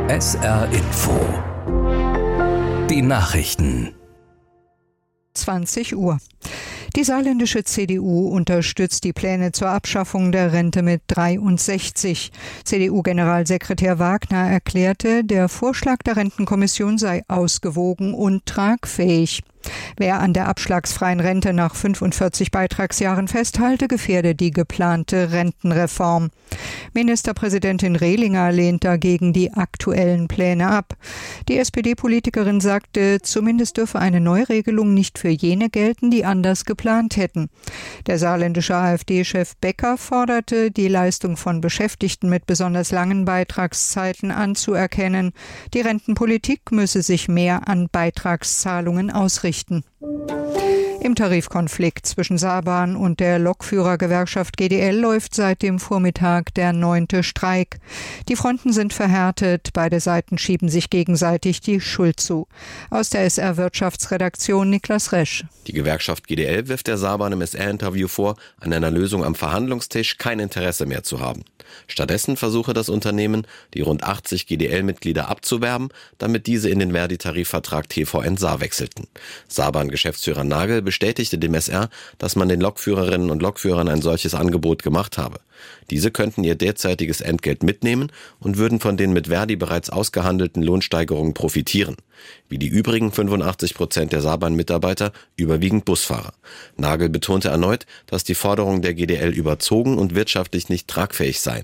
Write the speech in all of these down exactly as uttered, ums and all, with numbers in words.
S R Info. Die Nachrichten. zwanzig Uhr. Die saarländische C D U unterstützt die Pläne zur Abschaffung der Rente mit dreiundsechzig. C D U-Generalsekretär Wagner erklärte, der Vorschlag der Rentenkommission sei ausgewogen und tragfähig. Wer an der abschlagsfreien Rente nach fünfundvierzig Beitragsjahren festhalte, gefährde die geplante Rentenreform. Ministerpräsidentin Rehlinger lehnt dagegen die aktuellen Pläne ab. Die S P D-Politikerin sagte, zumindest dürfe eine Neuregelung nicht für jene gelten, die anders geplant hätten. Der saarländische AfD-Chef Becker forderte, die Leistung von Beschäftigten mit besonders langen Beitragszeiten anzuerkennen. Die Rentenpolitik müsse sich mehr an Beitragszahlungen ausrichten. Im Tarifkonflikt zwischen Saarbahn und der Lokführergewerkschaft G D L läuft seit dem Vormittag der neunte Streik. Die Fronten sind verhärtet, beide Seiten schieben sich gegenseitig die Schuld zu. Aus der S R-Wirtschaftsredaktion Niklas Resch. Die Gewerkschaft G D L wirft der Saarbahn im S R-Interview vor, an einer Lösung am Verhandlungstisch kein Interesse mehr zu haben. Stattdessen versuche das Unternehmen, die rund achtzig G D L-Mitglieder abzuwerben, damit diese in den Verdi-Tarifvertrag T V N Saar wechselten. Saarbahn-Geschäftsführer Nagel bestätigte dem S R, dass man den Lokführerinnen und Lokführern ein solches Angebot gemacht habe. Diese könnten ihr derzeitiges Entgelt mitnehmen und würden von den mit Verdi bereits ausgehandelten Lohnsteigerungen profitieren. Wie die übrigen fünfundachtzig Prozent der Saarbahn-Mitarbeiter überwiegend Busfahrer. Nagel betonte erneut, dass die Forderungen der G D L überzogen und wirtschaftlich nicht tragfähig seien.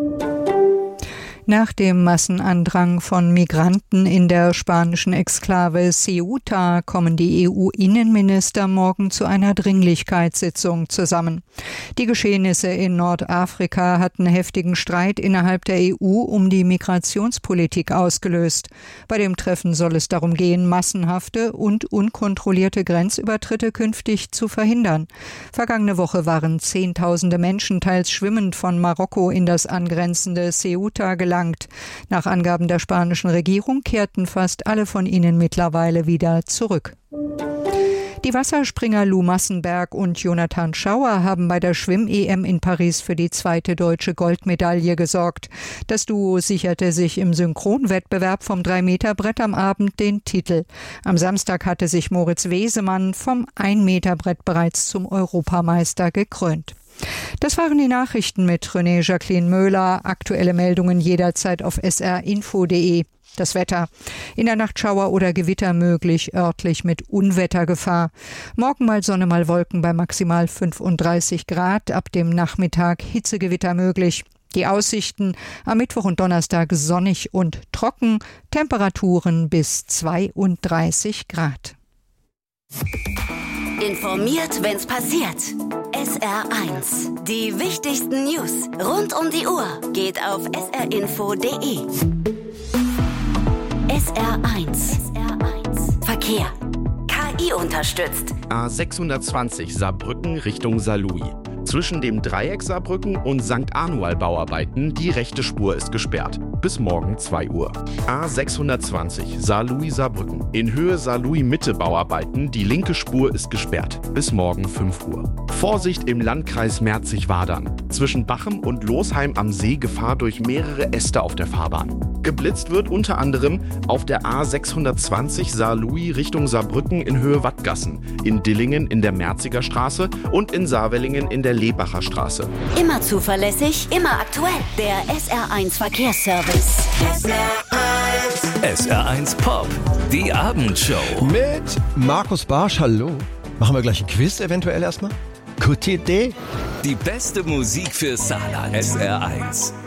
Nach dem Massenandrang von Migranten in der spanischen Exklave Ceuta kommen die E U-Innenminister morgen zu einer Dringlichkeitssitzung zusammen. Die Geschehnisse in Nordafrika hatten heftigen Streit innerhalb der E U um die Migrationspolitik ausgelöst. Bei dem Treffen soll es darum gehen, massenhafte und unkontrollierte Grenzübertritte künftig zu verhindern. Vergangene Woche waren Zehntausende Menschen teils schwimmend von Marokko in das angrenzende Ceuta gelangt. Nach Angaben der spanischen Regierung kehrten fast alle von ihnen mittlerweile wieder zurück. Die Wasserspringer Lou Massenberg und Jonathan Schauer haben bei der Schwimm-E M in Paris für die zweite deutsche Goldmedaille gesorgt. Das Duo sicherte sich im Synchronwettbewerb vom drei Meter Brett am Abend den Titel. Am Samstag hatte sich Moritz Wesemann vom ein Meter Brett bereits zum Europameister gekrönt. Das waren die Nachrichten mit René Jacqueline Möhler. Aktuelle Meldungen jederzeit auf s r info punkt d e. Das Wetter. In der Nacht Schauer oder Gewitter möglich, örtlich mit Unwettergefahr. Morgen mal Sonne, mal Wolken bei maximal fünfunddreißig Grad. Ab dem Nachmittag Hitzegewitter möglich. Die Aussichten am Mittwoch und Donnerstag sonnig und trocken. Temperaturen bis zweiunddreißig Grad. Informiert, wenn's passiert. S R eins. Die wichtigsten News rund um die Uhr geht auf s r info punkt d e. S R eins. Verkehr. K I unterstützt. A sechshundertzwanzig Saarbrücken Richtung Saarlouis. Zwischen dem Dreieck Saarbrücken und Sankt Anual Bauarbeiten, die rechte Spur ist gesperrt. Bis morgen zwei Uhr. A sechshundertzwanzig Saarlouis Saarbrücken. In Höhe Saarlouis Mitte Bauarbeiten, die linke Spur ist gesperrt. Bis morgen fünf Uhr. Vorsicht im Landkreis Merzig-Wadern. Zwischen Bachem und Losheim am See Gefahr durch mehrere Äste auf der Fahrbahn. Geblitzt wird unter anderem auf der A sechshundertzwanzig Saarlouis Richtung Saarbrücken in Höhe Wattgassen, in Dillingen in der Merziger Straße und in Saarwellingen in der Lebacher Straße. Immer zuverlässig, immer aktuell. Der S R eins Verkehrsservice. S R eins. S R eins Pop, die Abendshow. Mit Markus Barsch, hallo. Machen wir gleich ein Quiz eventuell erstmal? Gute Idee. Die beste Musik für Saarland. S R eins.